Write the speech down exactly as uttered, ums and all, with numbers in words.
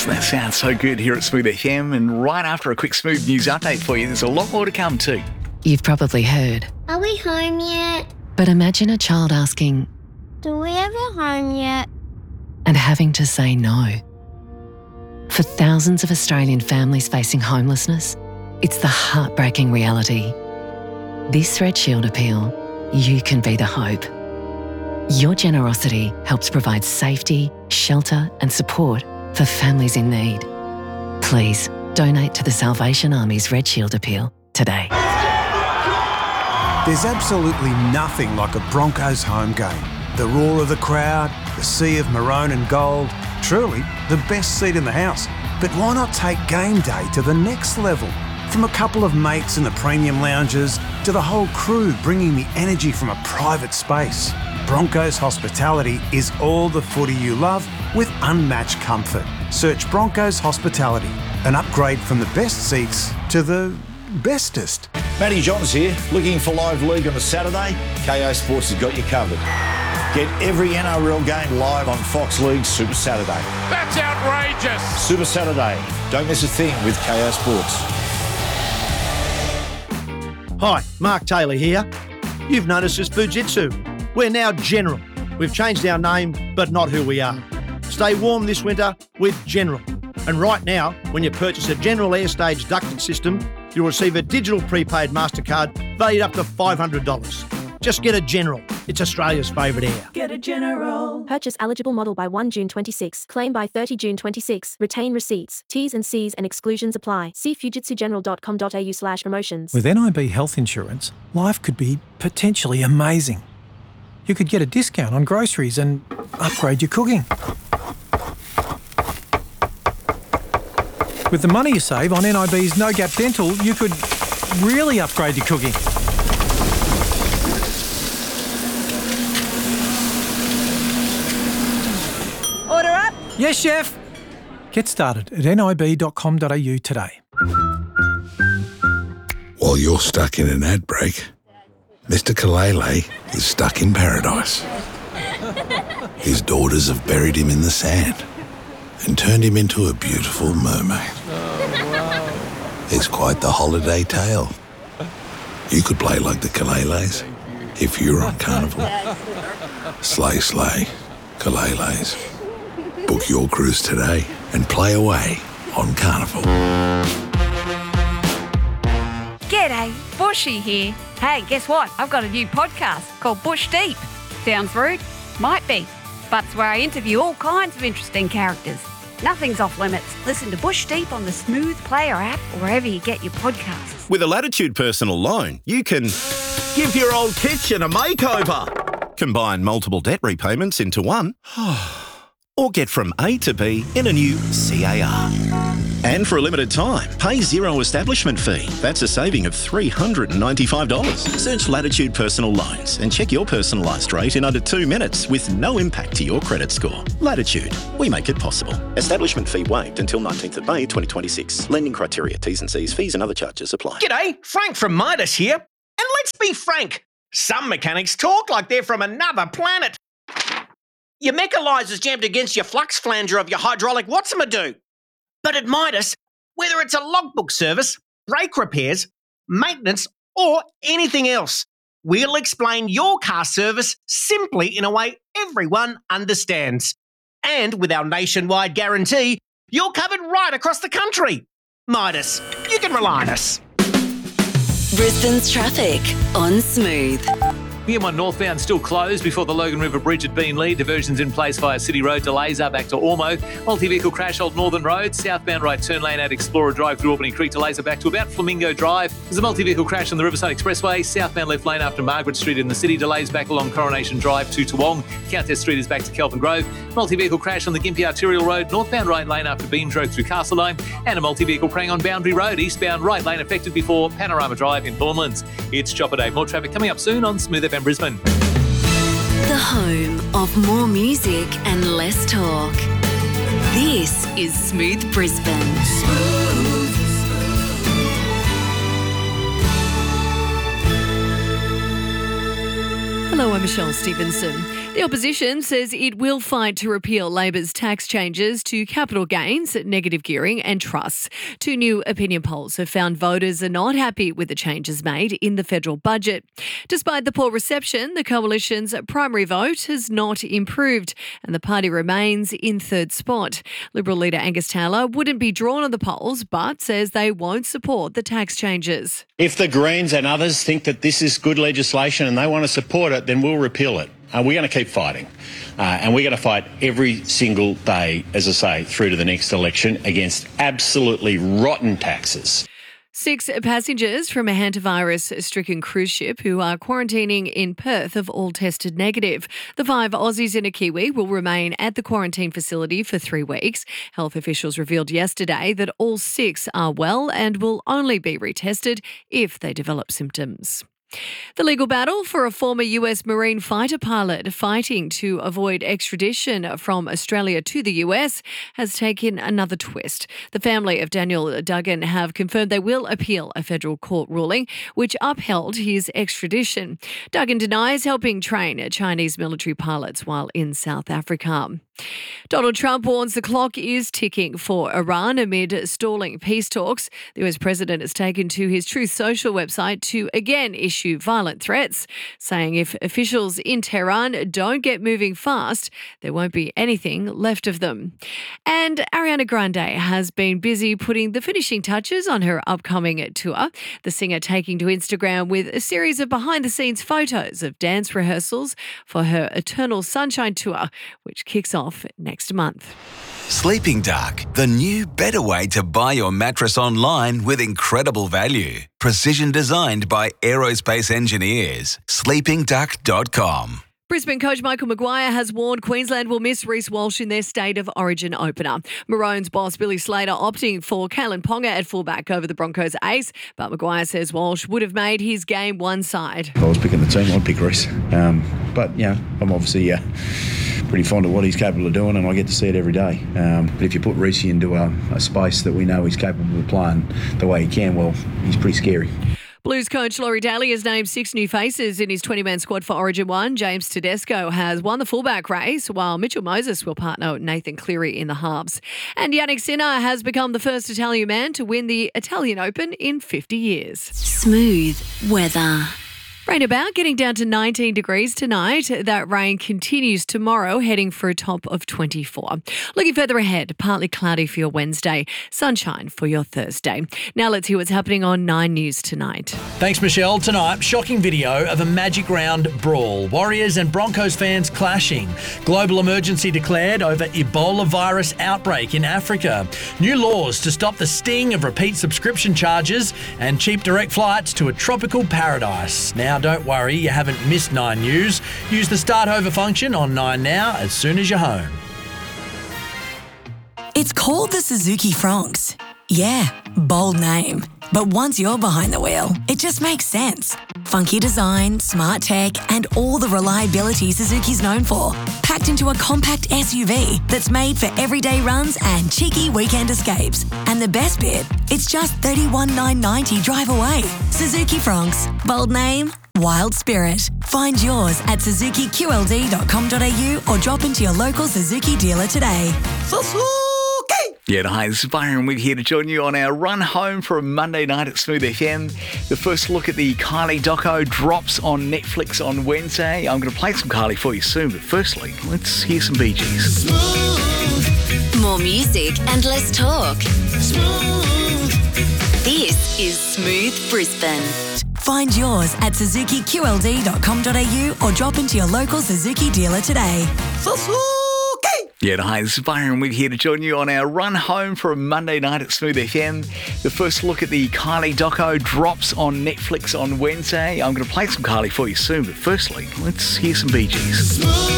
Doesn't that sound so good here at Smooth F M? And right after a quick Smooth News update for you, there's a lot more to come too. You've probably heard. Are we home yet? But imagine a child asking, Do we ever home yet? and having to say no. For thousands of Australian families facing homelessness, it's the heartbreaking reality. This Red Shield appeal, you can be the hope. Your generosity helps provide safety, shelter and support for families in need. Please donate to the Salvation Army's Red Shield appeal today. There's absolutely nothing like a Broncos home game. The roar of the crowd, the sea of maroon and gold, truly the best seat in the house. But why not take game day to the next level? From a couple of mates in the premium lounges to the whole crew bringing the energy from a private space. Broncos Hospitality is all the footy you love with unmatched comfort. Search Broncos Hospitality, an upgrade from the best seats to the bestest. Matty Johns here. Looking for live league on a Saturday? K O Sports has got you covered. Get every N R L game live on Fox League Super Saturday. That's outrageous! Super Saturday. Don't miss a thing with K O Sports. Hi, Mark Taylor here. You've noticed us Fujitsu. We're now General. We've changed our name, but not who we are. Stay warm this winter with General. And right now, when you purchase a General Airstage ducted system, you'll receive a digital prepaid MasterCard valued up to five hundred dollars. Just get a General. It's Australia's favourite air. Get a General. Purchase eligible model by first June twenty-six. Claim by thirtieth June twenty-six. Retain receipts. T's and C's and exclusions apply. See fujitsu general dot com dot a u slash promotions. With N I B health insurance, life could be potentially amazing. You could get a discount on groceries and upgrade your cooking. With the money you save on N I B's No Gap Dental, you could really upgrade your cooking. Order up. Yes, chef. Get started at N I B dot com dot a u today. While you're stuck in an ad break, Mister Kalele is stuck in paradise. His daughters have buried him in the sand and turned him into a beautiful mermaid. It's quite the holiday tale. You could play like the Kaleles if you were on Carnival. Slay, slay, Kaleles. Book your cruise today and play away on Carnival. G'day, Bushy here. Hey, guess what? I've got a new podcast called Bush Deep. Sounds rude? Might be. But it's where I interview all kinds of interesting characters. Nothing's off limits. Listen to Bush Deep on the Smooth Player app or wherever you get your podcasts. With a Latitude personal loan, you can give your old kitchen a makeover, combine multiple debt repayments into one, or get from A to B in a new C A R. And for a limited time, pay zero establishment fee. That's a saving of three hundred ninety-five dollars. Search Latitude Personal Loans and check your personalised rate in under two minutes with no impact to your credit score. Latitude, we make it possible. Establishment fee waived until nineteenth of May twenty twenty-six. Lending criteria, T's and C's, fees and other charges apply. G'day, Frank from Midas here. And let's be frank, some mechanics talk like they're from another planet. Your mechanizer's jammed against your flux flanger of your hydraulic what's-a-do. But at Midas, whether it's a logbook service, brake repairs, maintenance, or anything else, we'll explain your car service simply in a way everyone understands. And with our nationwide guarantee, you're covered right across the country. Midas, you can rely on us. Brisbane's traffic on Smooth. The M one northbound still closed before the Logan River Bridge at Beenleigh. Diversions in place via City Road. Delays are back to Ormo. Multi-vehicle crash Old Northern Road. Southbound right turn lane at Explorer Drive through Albany Creek. Delays are back to about Flamingo Drive. There's a multi-vehicle crash on the Riverside Expressway. Southbound left lane after Margaret Street in the city. Delays back along Coronation Drive to Toowong. Countess Street is back to Kelvin Grove. Multi-vehicle crash on the Gympie Arterial Road. Northbound right lane after Beams Road through Castleline. And a multi-vehicle prang on Boundary Road. Eastbound right lane affected before Panorama Drive in Thornlands. It's Chopper Day. More traffic coming up soon on Smooth F M Brisbane. The home of more music and less talk. This is Smooth Brisbane. Smooth. Hello, I'm Michelle Stevenson. The opposition says it will fight to repeal Labor's tax changes to capital gains, negative gearing and trusts. Two new opinion polls have found voters are not happy with the changes made in the federal budget. Despite the poor reception, the coalition's primary vote has not improved and the party remains in third spot. Liberal leader Angus Taylor wouldn't be drawn on the polls but says they won't support the tax changes. If the Greens and others think that this is good legislation and they want to support it, then we'll repeal it. Uh, we're going to keep fighting. Uh, and we're going to fight every single day, as I say, through to the next election against absolutely rotten taxes. Six passengers from a hantavirus-stricken cruise ship who are quarantining in Perth have all tested negative. The five Aussies and a Kiwi will remain at the quarantine facility for three weeks. Health officials revealed yesterday that all six are well and will only be retested if they develop symptoms. The legal battle for a former U S Marine fighter pilot fighting to avoid extradition from Australia to the U S has taken another twist. The family of Daniel Duggan have confirmed they will appeal a federal court ruling which upheld his extradition. Duggan denies helping train Chinese military pilots while in South Africa. Donald Trump warns the clock is ticking for Iran amid stalling peace talks. The U S president has taken to his Truth Social website to again issue violent threats, saying if officials in Tehran don't get moving fast, there won't be anything left of them. And Ariana Grande has been busy putting the finishing touches on her upcoming tour. The singer taking to Instagram with a series of behind-the-scenes photos of dance rehearsals for her Eternal Sunshine tour, which kicks off next month. Sleeping Dark, the new better way to buy your mattress online with incredible value. Precision designed by aerospace engineers. sleeping duck dot com. Brisbane coach Michael Maguire has warned Queensland will miss Reece Walsh in their State of Origin opener. Maroons boss Billy Slater opting for Kalen Ponga at fullback over the Broncos ace, but Maguire says Walsh would have made his game one side. If I was picking the team, I'd pick Reece. Um, but, you know, I'm obviously uh, pretty fond of what he's capable of doing and I get to see it every day. Um, but if you put Reece into a, a space that we know he's capable of playing the way he can, well, he's pretty scary. Blues coach Laurie Daly has named six new faces in his twenty-man squad for Origin one. James Tedesco has won the fullback race, while Mitchell Moses will partner with Nathan Cleary in the halves. And Yannick Sinner has become the first Italian man to win the Italian Open in fifty years. Smooth weather. Rain about, getting down to nineteen degrees tonight. That rain continues tomorrow, heading for a top of twenty-four. Looking further ahead, partly cloudy for your Wednesday, sunshine for your Thursday. Now let's hear what's happening on Nine News tonight. Thanks, Michelle. Tonight, shocking video of a Magic Round brawl. Warriors and Broncos fans clashing. Global emergency declared over Ebola virus outbreak in Africa. New laws to stop the sting of repeat subscription charges and cheap direct flights to a tropical paradise. Now, don't worry, you haven't missed Nine News. Use the Start Over function on Nine Now as soon as you're home. It's called the Suzuki Fronx. Yeah, bold name. But once you're behind the wheel, it just makes sense. Funky design, smart tech, and all the reliability Suzuki's known for. Packed into a compact S U V that's made for everyday runs and cheeky weekend escapes. And the best bit, it's just thirty-one thousand nine hundred ninety drive away. Suzuki Fronx. Bold name, wild spirit. Find yours at suzuki q l d dot com dot a u or drop into your local Suzuki dealer today. Suzuki! Yeah, hi, this is Byron. We're here to join you on our run home for a Monday night at Smooth F M. The first look at the Kylie doco drops on Netflix on Wednesday. I'm going to play some Kylie for you soon, but firstly, let's hear some Bee Gees. Smooth. More music and less talk. Smooth. This is Smooth Brisbane. Find yours at suzuki q l d dot com dot a u or drop into your local Suzuki dealer today. Suzuki! Yeah, hi, this is Byron. We're here to join you on our run home for a Monday night at Smooth F M. The first look at the Kylie doco drops on Netflix on Wednesday. I'm going to play some Kylie for you soon, but firstly, let's hear some Bee Gees.